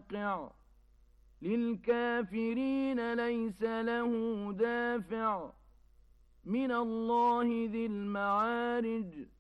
واقع للكافرين ليس له دافع من الله ذي المعارج